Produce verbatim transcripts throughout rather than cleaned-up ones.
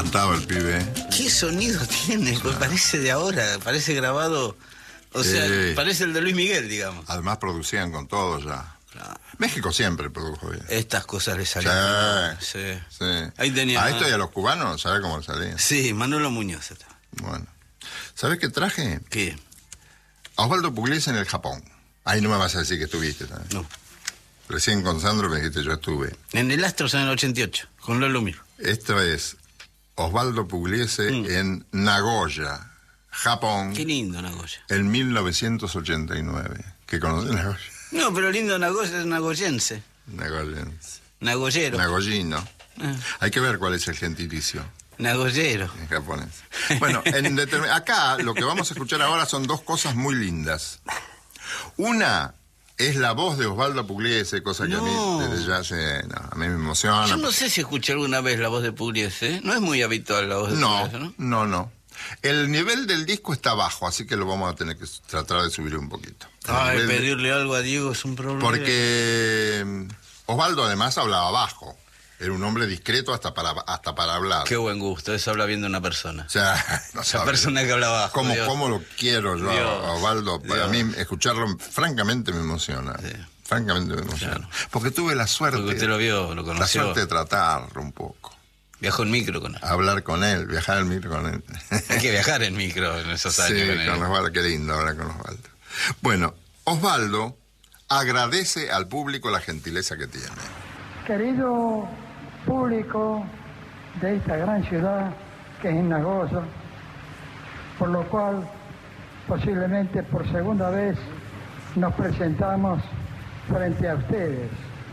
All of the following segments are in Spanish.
Cantaba el pibe. ¿Qué sonido tiene? Claro. Pues parece de ahora, parece grabado. O sea, eh, parece el de Luis Miguel, digamos. Además producían con todo ya. Claro. México siempre produjo bien. Estas cosas le salían. Sí, sí. sí. Ahí tenía. A esto y a los cubanos, ¿sabes cómo salían? Sí, Manolo Muñoz. Bueno. ¿Sabes qué traje? ¿Qué? A Osvaldo Pugliese en el Japón. Ahí no me vas a decir que estuviste también. No. Recién con Sandro me dijiste, yo estuve. En el Astros en el ochenta y ocho, con Lolo Mir. Esto es Osvaldo Pugliese mm. en Nagoya, Japón. Qué lindo Nagoya. En mil novecientos ochenta y nueve. ¿Qué conoces Nagoya? No, pero lindo Nagoya es nagoyense. Nagoyense. Nagoyero. Nagoyino. Ah. Hay que ver cuál es el gentilicio. Nagoyero. En japonés. Bueno, en determin... acá lo que vamos a escuchar ahora son dos cosas muy lindas. Una es la voz de Osvaldo Pugliese, cosa que no. a mí desde ya se, no, a mí me emociona. Yo no sé si escuché alguna vez la voz de Pugliese, ¿eh? No es muy habitual la voz de no, Pugliese, ¿no? No, no. El nivel del disco está bajo, así que lo vamos a tener que tratar de subir un poquito. Ay, pedirle de... algo a Diego es un problema. Porque Osvaldo además hablaba bajo. Era un hombre discreto hasta para hasta para hablar. Qué buen gusto, eso habla bien de una persona. O sea, no esa sabe. persona que habla bajo. ¿Cómo, cómo lo quiero yo Dios, a Osvaldo? Para Dios. mí, escucharlo, francamente me emociona. Sí. Francamente me emociona. Claro. Porque tuve la suerte. Porque usted lo vio, lo conoció. La suerte de tratarlo un poco. Viajó en micro con él. Hablar con él, viajar en micro con él. Hay que viajar en micro en esos años. Sí, con, él. con Osvaldo, qué lindo hablar con Osvaldo. Bueno, Osvaldo agradece al público la gentileza que tiene. Querido público de esta gran ciudad que es Nagoya, por lo cual posiblemente por segunda vez nos presentamos frente a ustedes.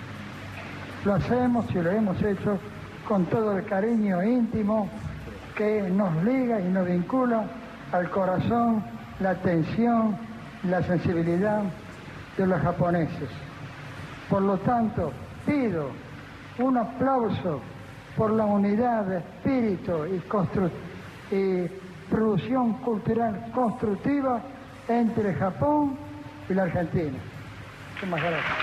Lo hacemos y lo hemos hecho con todo el cariño íntimo que nos liga y nos vincula al corazón, la atención, la sensibilidad de los japoneses. Por lo tanto, pido un aplauso por la unidad de espíritu y, constru y producción cultural constructiva entre Japón y la Argentina. Muchas gracias.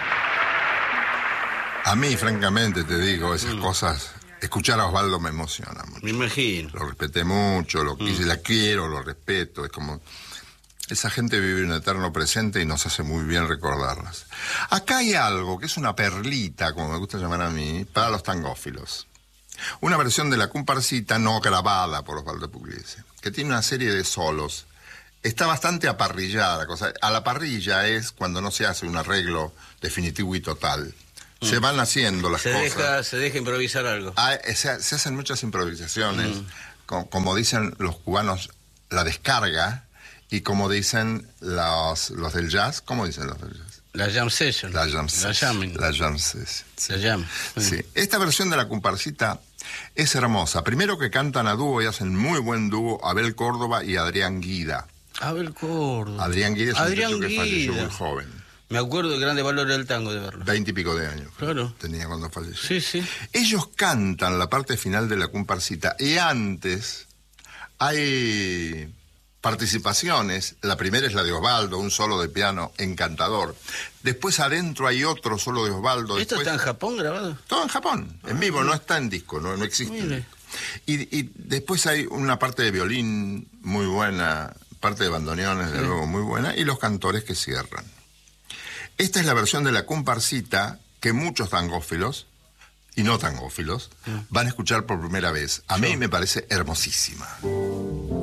A mí, francamente, te digo, esas mm. cosas, escuchar a Osvaldo me emociona mucho. Me imagino. Lo respeté mucho, lo quise, mm. la quiero, lo respeto, es como... Esa gente vive un eterno presente y nos hace muy bien recordarlas. Acá hay algo que es una perlita, como me gusta llamar a mí, para los tangófilos. Una versión de la comparsita no grabada por Osvaldo Pugliese, que tiene una serie de solos. Está bastante aparrillada la cosa. A la parrilla es cuando no se hace un arreglo definitivo y total. Mm. Se van haciendo las se cosas. Deja, se deja improvisar algo. Ah, se, se hacen muchas improvisaciones. Mm. Como, como dicen los cubanos, la descarga. Y como dicen los, los del jazz, ¿cómo dicen los del jazz? La jam session. La jam session. La jamming. La jam session. Sí. La jam. Sí. Esta versión de la comparsita es hermosa. Primero que cantan a dúo y hacen muy buen dúo Abel Córdoba y Adrián Guida. Abel Córdoba. Adrián Guida es Adrián un muchacho que falleció Guida. muy joven. Me acuerdo del grande valor del tango de verlo. Veinte y pico de años. Claro. Tenía cuando falleció. Sí, sí. Ellos cantan la parte final de la comparsita y antes hay... participaciones. La primera es la de Osvaldo, un solo de piano encantador. Después adentro hay otro solo de Osvaldo. ¿Esto Después... está en Japón grabado? Todo en Japón, en ah, vivo, no está en disco, no, no existe. Mire. Y, y después hay una parte de violín muy buena, parte de bandoneones, de sí. luego muy buena, y los cantores que cierran. Esta es la versión de la comparsita que muchos tangófilos y no tangófilos sí. van a escuchar por primera vez. A sí. mí me parece hermosísima.